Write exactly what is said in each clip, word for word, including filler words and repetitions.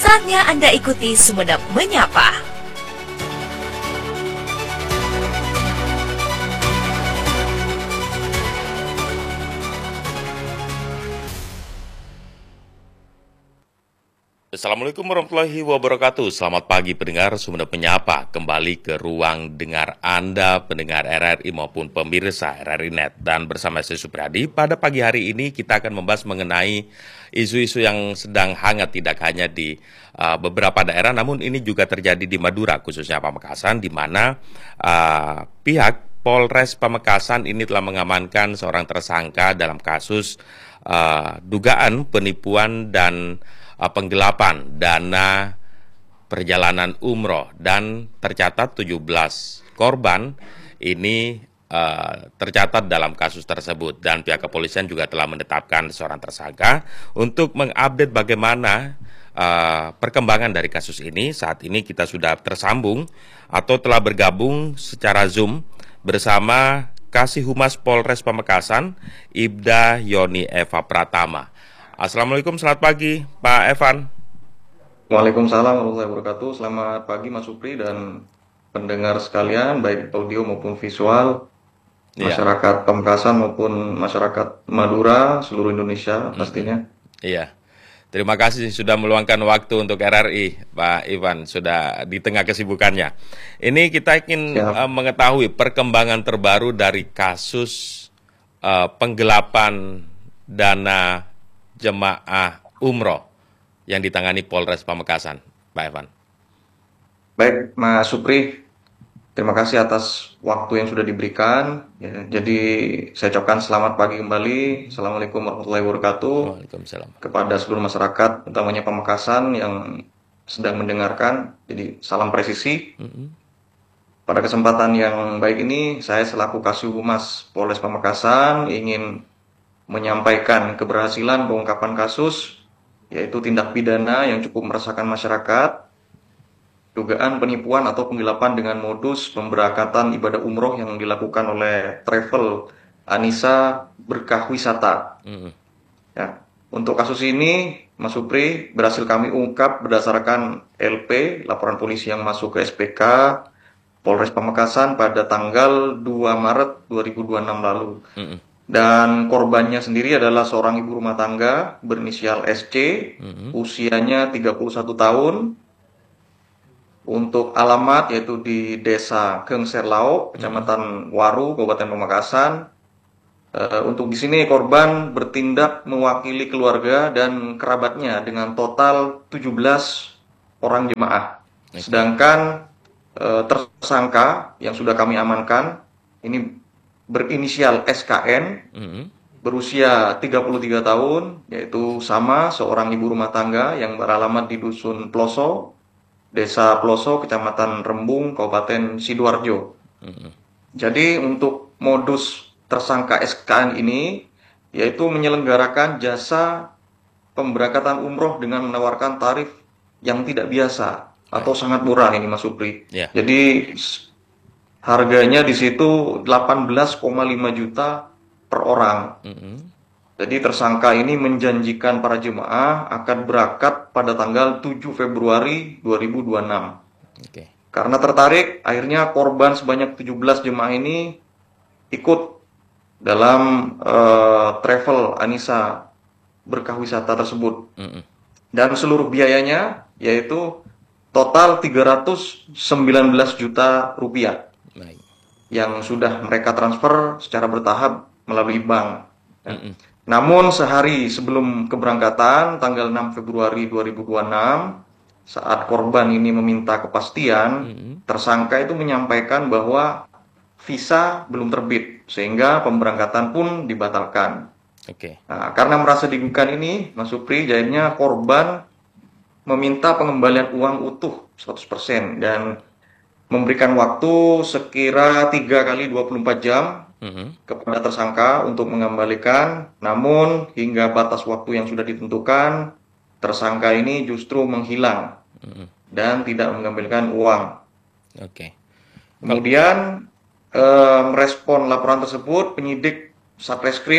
Saatnya Anda ikuti Sumeneb Menyapa. Assalamualaikum warahmatullahi wabarakatuh. Selamat pagi pendengar Sumeneb Menyapa. Kembali ke ruang dengar Anda, pendengar R R I maupun pemirsa R R I Net. Dan bersama saya Supriyadi, pada pagi hari ini kita akan membahas mengenai isu-isu yang sedang hangat tidak hanya di uh, beberapa daerah, namun ini juga terjadi di Madura, khususnya Pamekasan, di mana uh, pihak Polres Pamekasan ini telah mengamankan seorang tersangka dalam kasus uh, dugaan penipuan dan penggelapan dana perjalanan umroh, dan tercatat tujuh belas korban ini uh, tercatat dalam kasus tersebut, dan pihak kepolisian juga telah menetapkan seorang tersangka. Untuk mengupdate bagaimana uh, perkembangan dari kasus ini, saat ini kita sudah tersambung atau telah bergabung secara Zoom bersama Kasih Humas Polres Pamekasan, Ibda Yoni Eva Pratama. Assalamualaikum, selamat pagi Pak Evan. Waalaikumsalam warahmatullahi wabarakatuh. Selamat pagi Mas Supri dan pendengar sekalian, baik audio maupun visual, Iya. masyarakat Pamekasan maupun masyarakat Madura, seluruh Indonesia pastinya. Iya, terima kasih sudah meluangkan waktu untuk R R I, Pak Ivan, sudah di tengah kesibukannya. Ini kita ingin uh, mengetahui perkembangan terbaru dari kasus uh, penggelapan dana jemaah umroh yang ditangani Polres Pamekasan, Pak Evan. Baik, Mas Supri, terima kasih atas waktu yang sudah diberikan. Ya, jadi saya ucapkan selamat pagi kembali. Assalamualaikum warahmatullahi wabarakatuh. Waalaikumsalam. Kepada seluruh masyarakat, utamanya Pamekasan yang sedang mendengarkan. Jadi salam presisi. Mm-hmm. Pada kesempatan yang baik ini, saya selaku Kasih Humas Polres Pamekasan ingin menyampaikan keberhasilan pengungkapan kasus, yaitu tindak pidana yang cukup meresahkan masyarakat, dugaan penipuan atau penggelapan dengan modus pemberangkatan ibadah umroh yang dilakukan oleh Travel Anissa Berkah Wisata. Mm. Ya, untuk kasus ini, Mas Supri, berhasil kami ungkap berdasarkan L P, laporan polisi yang masuk ke S P K Polres Pamekasan pada tanggal dua Maret dua ribu dua puluh enam lalu. Mm. Dan korbannya sendiri adalah seorang ibu rumah tangga berinisial S C, mm-hmm. usianya tiga puluh satu tahun. Untuk alamat yaitu di Desa Gengserlau, Kecamatan Waru, Kabupaten Pamekasan. Uh, untuk di sini korban bertindak mewakili keluarga dan kerabatnya dengan total tujuh belas orang jemaah. Okay. Sedangkan uh, tersangka yang sudah kami amankan ini berinisial S K N, mm-hmm. berusia tiga puluh tiga tahun, yaitu sama seorang ibu rumah tangga yang beralamat di Dusun Ploso, Desa Ploso, Kecamatan Rembung, Kabupaten Sidoarjo. Mm-hmm. Jadi untuk modus tersangka S K N ini, yaitu menyelenggarakan jasa pemberangkatan umroh dengan menawarkan tarif yang tidak biasa atau right. sangat murah ini Mas Supri. Yeah. Jadi harganya di situ delapan belas koma lima juta per orang. Mm-hmm. Jadi tersangka ini menjanjikan para jemaah akan berangkat pada tanggal tujuh Februari dua ribu dua puluh enam. Okay. Karena tertarik, akhirnya korban sebanyak tujuh belas jemaah ini ikut dalam uh, travel Anissa Berkah Wisata tersebut. Mm-hmm. Dan seluruh biayanya yaitu total tiga ratus sembilan belas juta rupiah. Baik. Yang sudah mereka transfer secara bertahap melalui bank. Mm -mm. Namun sehari sebelum keberangkatan tanggal enam Februari dua ribu dua puluh enam, saat korban ini meminta kepastian, mm -mm. tersangka itu menyampaikan bahwa visa belum terbit sehingga pemberangkatan pun dibatalkan. Oke. Okay. Nah, karena merasa dirugikan ini, Mas Supri, jadinya korban meminta pengembalian uang utuh seratus persen dan memberikan waktu sekira tiga kali dua puluh empat jam mm-hmm. kepada tersangka untuk mengembalikan. Namun hingga batas waktu yang sudah ditentukan, tersangka ini justru menghilang mm-hmm. dan tidak mengembalikan uang. Oke. Okay. Kemudian eh, merespon laporan tersebut, penyidik Satreskrim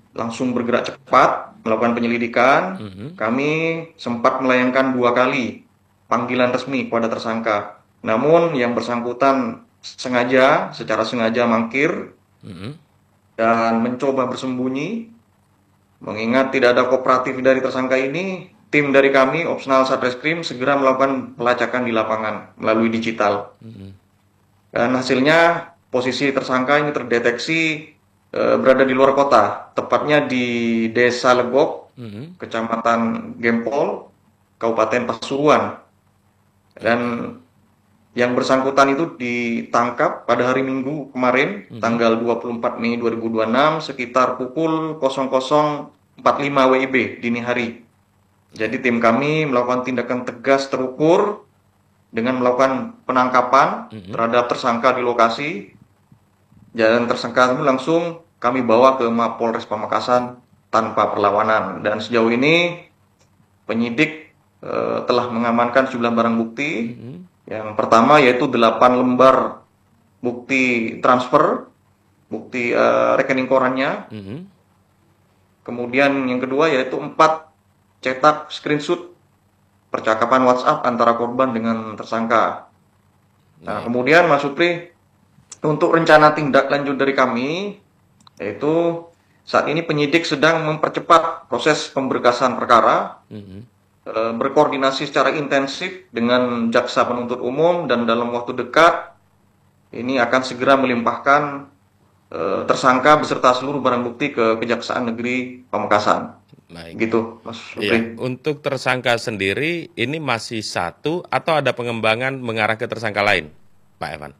langsung bergerak cepat melakukan penyelidikan. Mhm. Kami sempat melayangkan dua kali panggilan resmi kepada tersangka. Namun yang bersangkutan sengaja, secara sengaja mangkir Mhm. dan mencoba bersembunyi. Mengingat tidak ada kooperatif dari tersangka ini, tim dari kami, Opsenal Satreskrim, segera melakukan pelacakan di lapangan melalui digital. Mhm. Dan hasilnya posisi tersangka ini terdeteksi eh, berada di luar kota, tepatnya di Desa Legok, Mhm. Kecamatan Gempol, Kabupaten Pasuruan. Dan Oke. yang bersangkutan itu ditangkap pada hari Minggu kemarin, Mhm. tanggal dua puluh empat Mei dua ribu dua puluh enam, sekitar pukul nol nol empat puluh lima W I B dini hari. Jadi tim kami melakukan tindakan tegas terukur dengan melakukan penangkapan Mhm. terhadap tersangka di lokasi. Dan tersangka itu langsung kami bawa ke Mapolres Pamekasan tanpa perlawanan. Dan sejauh ini penyidik eh, telah mengamankan sejumlah barang bukti. Mhm. Yang pertama yaitu delapan lembar bukti transfer, bukti eh, rekening korannya. Mhm. Kemudian yang kedua yaitu empat cetak screenshot percakapan WhatsApp antara korban dengan tersangka. Nah, Baik. kemudian Mas Supri, untuk rencana tindak lanjut dari kami, yaitu saat ini penyidik sedang mempercepat proses pemberkasan perkara, Mhm. eh, berkoordinasi secara intensif dengan jaksa penuntut umum, dan dalam waktu dekat ini akan segera melimpahkan eh, tersangka beserta seluruh barang bukti ke Kejaksaan Negeri Pamekasan. Baik. Gitu, Mas Iya, Supri. untuk tersangka sendiri ini masih satu atau ada pengembangan mengarah ke tersangka lain, Pak Evan?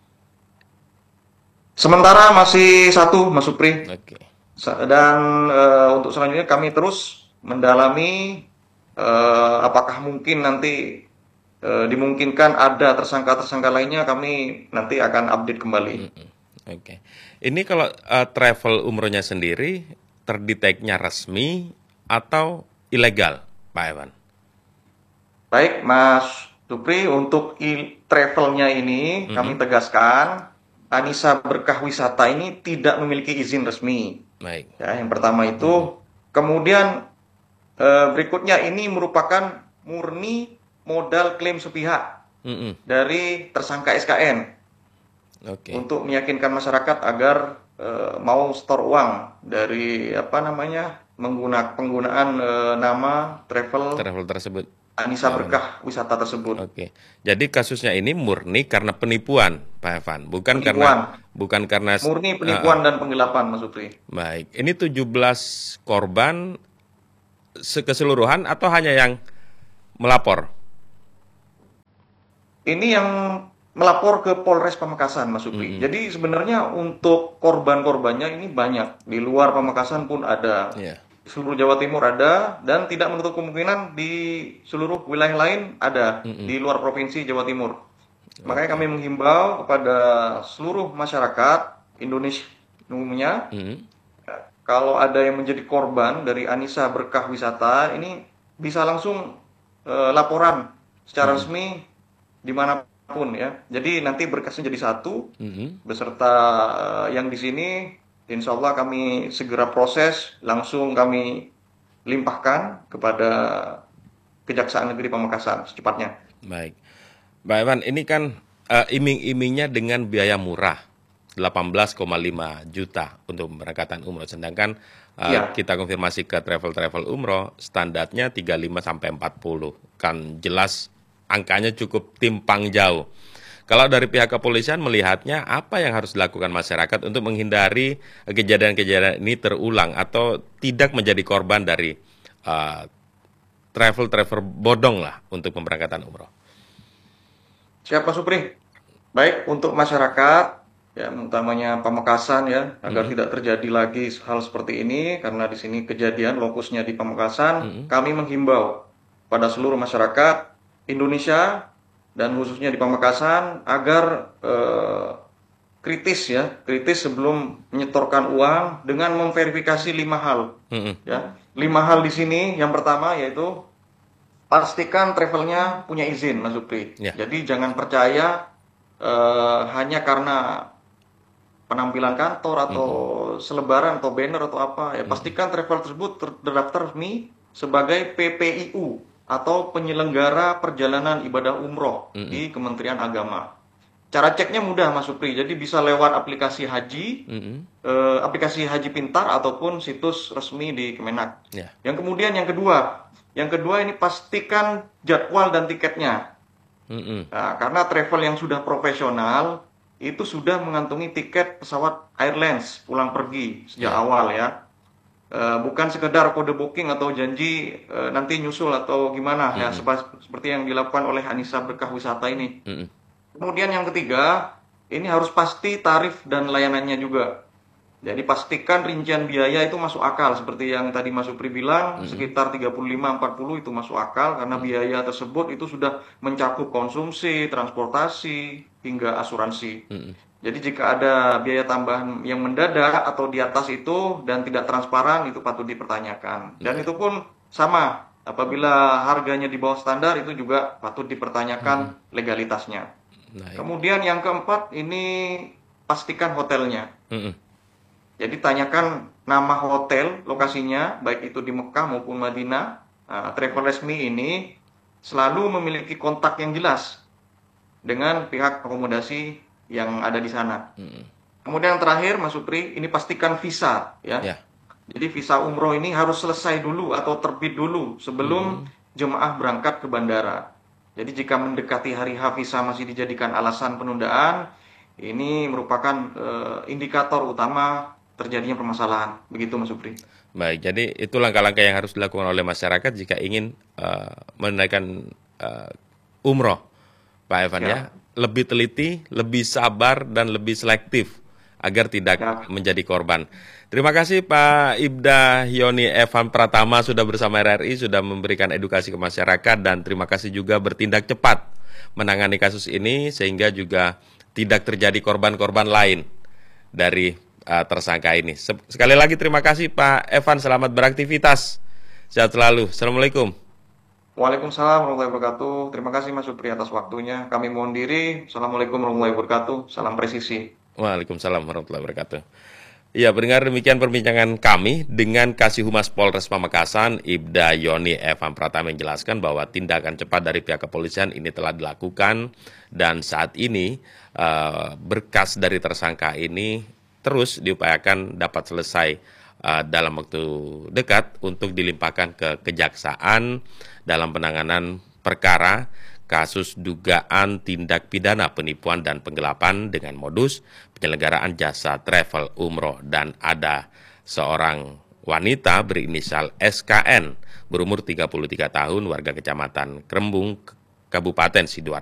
Sementara masih satu, Mas Supri. Oke. Sa- Dan eh, untuk selanjutnya kami terus mendalami eh, apakah mungkin nanti eh, dimungkinkan ada tersangka-tersangka lainnya, kami nanti akan update kembali. Mm-mm. Oke. Ini kalau eh, travel umrohnya sendiri terdeteknya resmi atau ilegal, Pak Evan? Baik, Mas Supri, untuk i- travelnya ini kami Mhm. tegaskan, Anissa Berkah Wisata ini tidak memiliki izin resmi. Baik. Ya, yang pertama Mhm. itu. Kemudian eh, berikutnya ini merupakan murni modal klaim sepihak Mhm. dari tersangka S K N Oke. untuk meyakinkan masyarakat agar eh, mau store uang dari apa namanya menggunakan penggunaan eh, nama travel Travel tersebut. Anissa Pak Evan. Berkah Wisata tersebut. Oke. Jadi kasusnya ini murni karena penipuan, Pak Evan, bukan karena Penipuan, bukan karena murni eh, eh. penipuan dan penggelapan, Mas Supri. Baik. Ini tujuh belas korban se- keseluruhan atau hanya yang melapor? Ini yang melapor ke Polres Pamekasan, Mas Supri. Mhm. Jadi sebenarnya untuk korban-korbannya ini banyak. Di luar Pamekasan pun ada. Iya. Di seluruh Jawa Timur ada, dan tidak menutup kemungkinan di seluruh wilayah lain ada, Mhm. di luar provinsi Jawa Timur. Makanya kami menghimbau kepada seluruh masyarakat Indonesia umumnya, Mhm. kalau ada yang menjadi korban dari Anissa Berkah Wisata, ini bisa langsung eh, laporan secara Mhm. resmi dimanapun ya. Jadi nanti berkasnya jadi satu Mhm. beserta eh, yang di sini. Insya Allah kami segera proses, langsung kami limpahkan kepada Kejaksaan Negeri Pamekasan secepatnya. Baik. Pak Evan, ini kan eh, iming-imingnya dengan biaya murah, delapan belas koma lima juta untuk pemberangkatan umroh. Sedangkan eh, Iya. kita konfirmasi ke travel-travel umroh, standarnya tiga puluh lima sampai empat puluh. Kan jelas angkanya cukup timpang jauh. Kalau dari pihak kepolisian melihatnya apa yang harus dilakukan masyarakat untuk menghindari kejadian-kejadian ini terulang atau tidak menjadi korban dari eh, travel-travel bodong lah untuk pemberangkatan umroh. Siap, Pak Supri. Baik, untuk masyarakat, ya utamanya Pamekasan ya, agar Mhm. tidak terjadi lagi hal seperti ini, karena di sini kejadian lokusnya di Pamekasan, Mhm. kami menghimbau pada seluruh masyarakat Indonesia dan khususnya di Pamekasan agar eh, kritis ya, kritis sebelum menyetorkan uang dengan memverifikasi lima hal. Mhm. Ya, lima hal di sini. Yang pertama yaitu pastikan travelnya punya izin, Mas Supri. Ya. Jadi jangan percaya eh, hanya karena penampilan kantor atau Mm-mm. selebaran atau banner atau apa, ya pastikan travel tersebut terdaftar resmi sebagai P P I U atau penyelenggara perjalanan ibadah umroh Mm-mm. di Kementerian Agama. Cara ceknya mudah Mas Supri, jadi bisa lewat aplikasi haji, Mm-mm. eh, aplikasi Haji Pintar ataupun situs resmi di Kemenak. Ya. Yang kemudian yang kedua, yang kedua ini pastikan jadwal dan tiketnya. Mm-mm. Nah, karena travel yang sudah profesional itu sudah mengantongi tiket pesawat Airlines pulang pergi sejak Ya. awal ya. Eh, bukan sekedar kode booking atau janji eh, nanti nyusul atau gimana ya, Mm-mm. seba- seperti yang dilakukan oleh Anissa Berkah Wisata ini. Mm-mm. Kemudian yang ketiga, ini harus pasti tarif dan layanannya juga. Jadi pastikan rincian biaya itu masuk akal. Seperti yang tadi Mas Supri bilang, Mm-mm. sekitar tiga puluh lima sampai empat puluh itu masuk akal. Karena biaya tersebut itu sudah mencakup konsumsi, transportasi, hingga asuransi. Mm-mm. Jadi jika ada biaya tambahan yang mendadak atau di atas itu dan tidak transparan, itu patut dipertanyakan. Dan Ya. itu pun sama, apabila harganya di bawah standar itu juga patut dipertanyakan legalitasnya. Baik. Kemudian yang keempat ini pastikan hotelnya. Mm-mm. Jadi tanyakan nama hotel, lokasinya, baik itu di Mekah maupun Madinah. Nah, travel resmi ini selalu memiliki kontak yang jelas dengan pihak akomodasi yang ada di sana. Mm-mm. Kemudian yang terakhir, Mas Supri, ini pastikan visa, ya. Ya. Jadi visa umroh ini harus selesai dulu atau terbit dulu sebelum jemaah berangkat ke bandara. Jadi jika mendekati hari H visa masih dijadikan alasan penundaan, ini merupakan eh, indikator utama terjadinya permasalahan. Begitu Mas Supri. Baik, jadi itu langkah-langkah yang harus dilakukan oleh masyarakat jika ingin uh, menunaikan uh, umroh, Pak Evan ya. Ya. Lebih teliti, lebih sabar, dan lebih selektif agar tidak Ya. menjadi korban. Terima kasih Pak Ibda Yoni Evan Pratama sudah bersama R R I, sudah memberikan edukasi ke masyarakat, dan terima kasih juga bertindak cepat menangani kasus ini sehingga juga tidak terjadi korban-korban lain dari uh, tersangka ini. Se- Sekali lagi terima kasih Pak Evan, selamat beraktivitas. Sehat selalu. Assalamualaikum. Waalaikumsalam warahmatullahi wabarakatuh. Terima kasih Mas Supri atas waktunya. Kami mohon diri. Assalamualaikum warahmatullahi wabarakatuh. Salam presisi. Waalaikumsalam warahmatullahi wabarakatuh. Ya, pendengar, demikian perbincangan kami dengan Kasih Humas Polres Pamekasan, Ibda Yoni Evan Pratama, menjelaskan bahwa tindakan cepat dari pihak kepolisian ini telah dilakukan dan saat ini uh, berkas dari tersangka ini terus diupayakan dapat selesai uh, dalam waktu dekat untuk dilimpahkan ke kejaksaan dalam penanganan perkara kasus dugaan tindak pidana penipuan dan penggelapan dengan modus penyelenggaraan jasa travel umroh, dan ada seorang wanita berinisial S K N berumur tiga puluh tiga tahun warga Kecamatan Krembung, Kabupaten Sidoarjo.